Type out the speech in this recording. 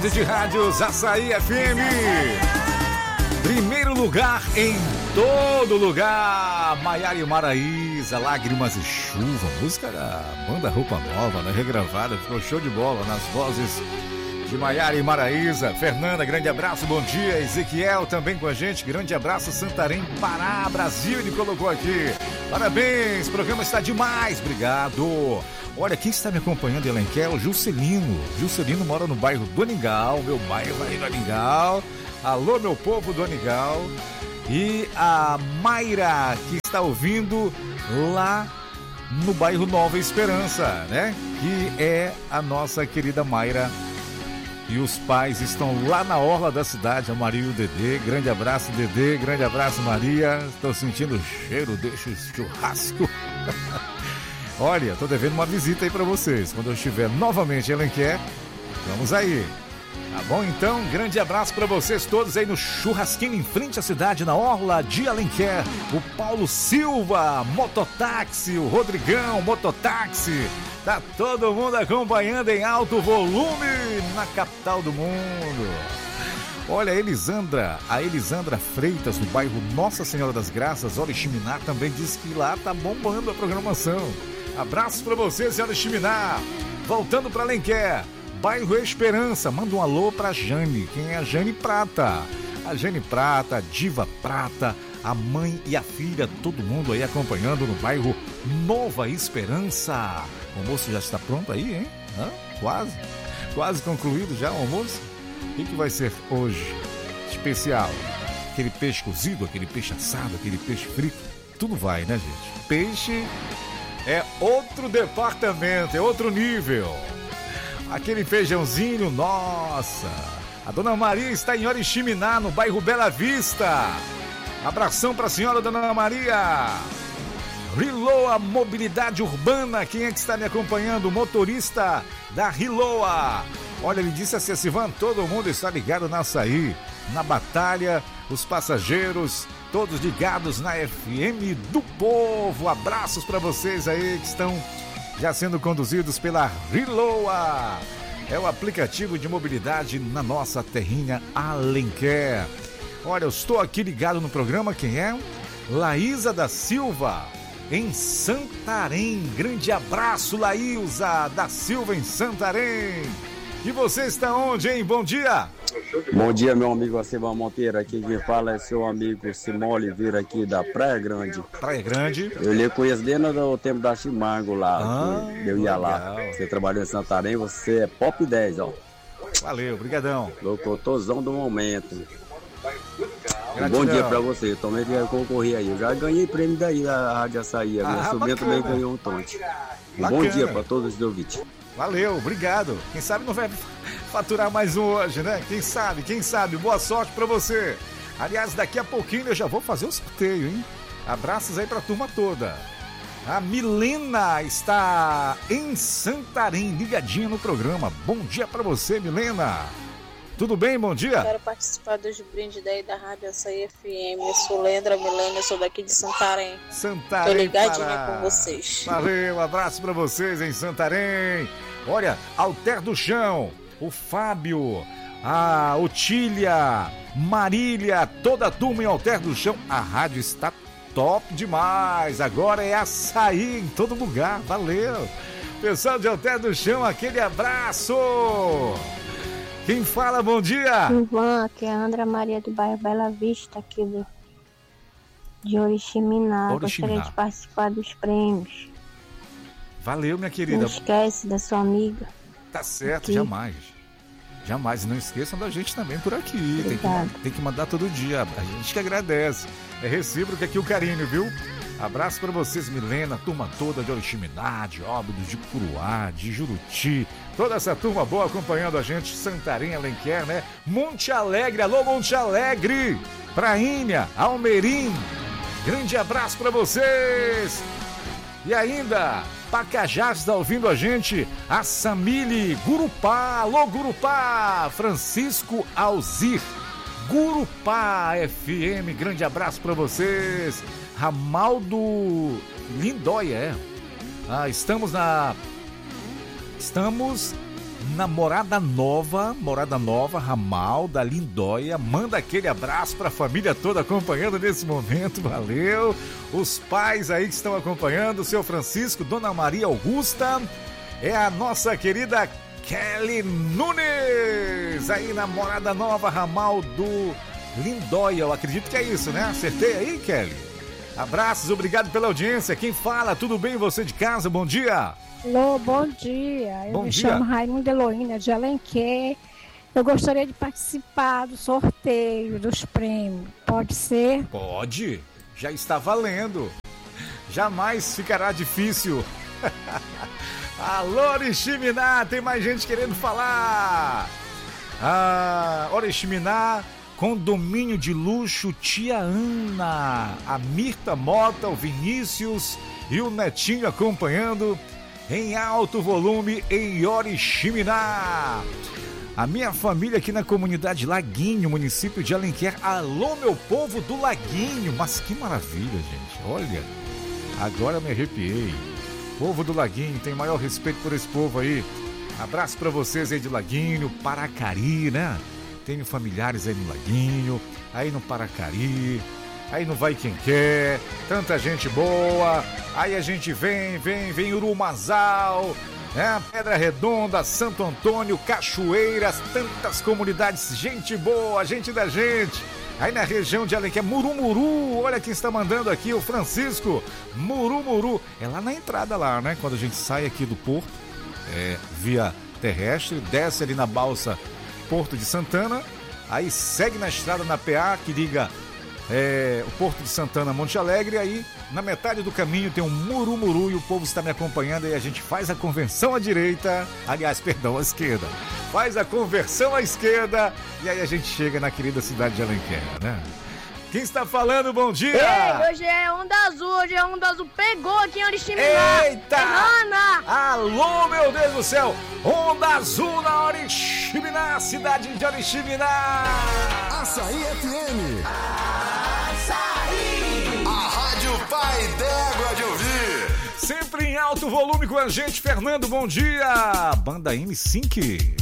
rede de rádios Açaí FM. Primeiro lugar em todo lugar. Maiara e Maraísa, Lágrimas e Chuva. Música da banda Roupa Nova, né? Regravada, ficou show de bola nas vozes de Maiara e Maraísa. Fernanda, grande abraço, bom dia. Ezequiel também com a gente, grande abraço. Santarém, Pará, Brasil, ele colocou aqui. Parabéns, o programa está demais, obrigado. Olha, quem está me acompanhando em Alenquer é o Juscelino. Juscelino mora no bairro Donigal, meu bairro aí Donigal. Alô, meu povo Donigal. E a Mayra, que está ouvindo lá no bairro Nova Esperança, né? Que é a nossa querida Mayra. E os pais estão lá na orla da cidade, a Maria e o Dedê. Grande abraço, Dedê. Grande abraço, Maria. Estou sentindo o cheiro desse churrasco. Olha, tô devendo uma visita aí pra vocês. Quando eu estiver novamente em Alenquer, vamos aí. Tá bom, então? Grande abraço pra vocês todos aí no churrasquinho em frente à cidade, na orla de Alenquer. O Paulo Silva, mototáxi, o Rodrigão, mototáxi. Tá todo mundo acompanhando em alto volume na capital do mundo. Olha, a Elisandra Freitas, no bairro Nossa Senhora das Graças, Oriximiná, também diz que lá tá bombando a programação. Abraços pra você, senhora Chiminá. Voltando pra Alenquer, bairro Esperança. Manda um alô pra Jane. Quem é a Jane Prata? A Jane Prata, a Diva Prata, a mãe e a filha, todo mundo aí acompanhando no bairro Nova Esperança. O almoço já está pronto aí, hein? Quase concluído já o almoço. O que vai ser hoje especial? Aquele peixe cozido, aquele peixe assado, aquele peixe frito. Tudo vai, né, gente? Peixe é outro departamento, é outro nível. Aquele feijãozinho, nossa. A Dona Maria está em Oriximiná, no bairro Bela Vista. Abração para a senhora Dona Maria. Riloa Mobilidade Urbana, quem é que está me acompanhando? O motorista da Riloa. Olha, ele disse assim, Sivan, todo mundo está ligado na Açaí, na batalha, os passageiros, todos ligados na FM do Povo. Abraços para vocês aí que estão já sendo conduzidos pela Riloa. É o aplicativo de mobilidade na nossa terrinha Alenquer. Olha, eu estou aqui ligado no programa, quem é? Laísa da Silva, em Santarém. Grande abraço, Laísa da Silva, em Santarém. E você está onde, hein? Bom dia! Bom dia, meu amigo Aceba Monteiro. Aqui quem fala é seu amigo Simão Oliveira, aqui da Praia Grande. Praia Grande. Eu lhe conheço desde o tempo da Chimango lá. Eu ia lá. Você trabalhou em Santarém, você é pop 10, ó. Valeu, brigadão. Locutorzão do momento. Gratidão. Bom dia pra você. Também que concorri aí. Eu já ganhei prêmio daí da Rádio Açaí. A minha sobrinha também ganhou um tonte. Bom dia pra todos os ouvintes. Valeu, obrigado. Quem sabe não vai faturar mais um hoje, né? Quem sabe. Boa sorte pra você. Aliás, daqui a pouquinho eu já vou fazer o sorteio, hein? Abraços aí pra turma toda. A Milena está em Santarém, ligadinha no programa. Bom dia pra você, Milena. Tudo bem? Bom dia. Quero participar dos brindes daí da Rádio Açaí FM. Eu sou Lendra Milena, eu sou daqui de Santarém. Santarém, tô ligadinha Pará. com vocês. Valeu, abraço pra vocês em Santarém. Olha, Alter do Chão, o Fábio, a Otília, Marília, toda a turma em Alter do Chão. A rádio está top demais. Agora é Açaí em todo lugar. Valeu. Pessoal de Alter do Chão, aquele abraço. Quem fala, bom dia? Ivan, aqui é a Andra Maria do bairro Bela Vista, aqui de Oriximiná. Gostaria de participar dos prêmios. Valeu, minha querida. Não esquece da sua amiga. Tá certo, aqui. Jamais. Não esqueçam da gente também por aqui. Tem que mandar todo dia. A gente que agradece. É recíproco aqui o carinho, viu? Abraço para vocês, Milena, turma toda de Oriximiná, de Óbidos, de Curuá, de Juruti. Toda essa turma boa acompanhando a gente. Santarém, Alenquer, né? Monte Alegre, alô Monte Alegre. Prainha, Almerim. Grande abraço para vocês. E ainda, Pacajás está ouvindo a gente. A Samile, Gurupá, alô Gurupá. Francisco Alzir, Gurupá FM. Grande abraço para vocês. Ramaldo Lindóia, Estamos na Morada Nova, ramal da Lindóia. Manda aquele abraço para a família toda acompanhando nesse momento, valeu. Os pais aí que estão acompanhando, o seu Francisco, Dona Maria Augusta, é a nossa querida Kelly Nunes, aí na Morada Nova, ramal do Lindóia, eu acredito que é isso, né? Acertei aí, Kelly? Abraços, obrigado pela audiência. Quem fala? Tudo bem, você de casa? Bom dia. Alô, bom dia. Eu me chamo Raimundo Heloína de Alenquer. Eu gostaria de participar do sorteio dos prêmios. Pode ser? Pode. Já está valendo. Jamais ficará difícil. Alô, Oriximiná, tem mais gente querendo falar. Oriximiná, condomínio de luxo Tia Ana, a Mirta Mota, o Vinícius e o Netinho acompanhando em alto volume em Oriximiná. A minha família aqui na comunidade Laguinho, município de Alenquer. Alô, meu povo do Laguinho. Mas que maravilha, gente. Olha, agora me arrepiei. Povo do Laguinho, tem maior respeito por esse povo aí. Abraço pra vocês aí de Laguinho, Paracari, né? Tenho familiares aí no Laguinho, aí no Paracari, aí no Vai Quem Quer, tanta gente boa. Aí a gente vem Urumazal, né? Pedra Redonda, Santo Antônio, Cachoeiras, tantas comunidades, gente boa, gente da gente. Aí na região de Alenquer, Murumuru, olha quem está mandando aqui, o Francisco, Murumuru. É lá na entrada lá, né? Quando a gente sai aqui do porto, via terrestre, desce ali na balsa Porto de Santana, aí segue na estrada na PA que liga o Porto de Santana, Monte Alegre, aí na metade do caminho tem um Murumuru e o povo está me acompanhando e a gente faz a conversão à direita, aliás, perdão, à esquerda. Faz a conversão à esquerda e aí a gente chega na querida cidade de Alenquer, né? Quem está falando? Bom dia! Ei, hoje é Onda Azul, pegou aqui em Oriximiná. Eita! Ana! Alô, meu Deus do céu! Onda Azul na Oriximiná, cidade de Oriximiná! Açaí FM! Açaí! A Rádio Pai d'Égua de ouvir! Sempre em alto volume com a gente, Fernando, bom dia! Banda M5.